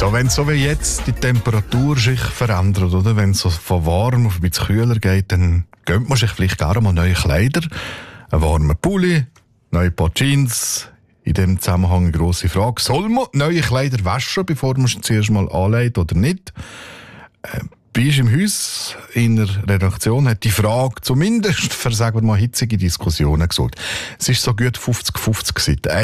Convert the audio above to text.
So, wenn so wie jetzt die Temperatur sich verändert, oder? Wenn es so von warm auf ein bisschen kühler geht, dann gönnt man sich vielleicht gerne mal neue Kleider. Einen warmen Pulli, neue Paar Jeans. In diesem Zusammenhang eine grosse Frage. Soll man neue Kleider waschen, bevor man sie zuerst mal anlegt oder nicht? Bei uns im Haus, in der Redaktion, hat die Frage zumindest für, sagen wir mal, hitzige Diskussionen gesorgt. Es ist so gut 50-50 gewesen.